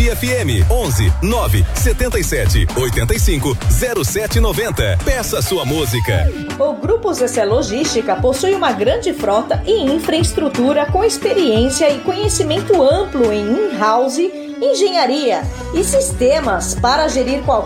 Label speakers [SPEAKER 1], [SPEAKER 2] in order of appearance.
[SPEAKER 1] Tuti FM 11 9 77 85 07 90. Peça sua música.
[SPEAKER 2] O Grupo Zecé Logística possui uma grande frota e infraestrutura com experiência e conhecimento amplo em in-house, engenharia e sistemas para gerir qualquer